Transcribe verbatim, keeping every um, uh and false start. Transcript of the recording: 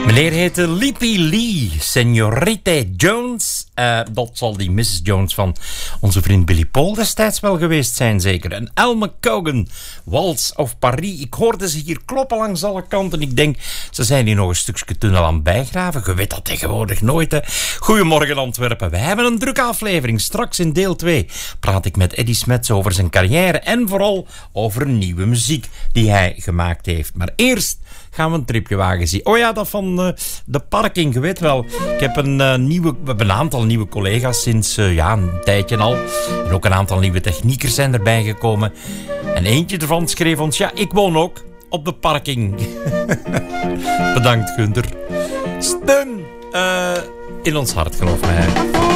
Meneer heette Lippy Lee, Señorita Jones. Uh, dat zal die missus Jones van onze vriend Billy Paul destijds wel geweest zijn, zeker. En Elme Cogan, Waltz of Paris. Ik hoorde ze hier kloppen langs alle kanten. Ik denk, ze zijn hier nog een stukje tunnel aan het bijgraven. Je weet dat tegenwoordig nooit, hè. Goedemorgen Antwerpen. We hebben een drukke aflevering. Straks in deel twee praat ik met Eddy Smets over zijn carrière en vooral over nieuwe muziek die hij gemaakt heeft. Maar eerst gaan we een tripje wagen zien. Oh ja, dat van uh, de parking, je weet wel. Ik heb een, uh, nieuwe, we hebben een aantal nieuwe collega's sinds uh, ja, een tijdje al. En ook een aantal nieuwe techniekers zijn erbij gekomen. En eentje ervan schreef ons, ja, ik woon ook op de parking. Bedankt, Gunther. Steun uh, in ons hart, geloof mij.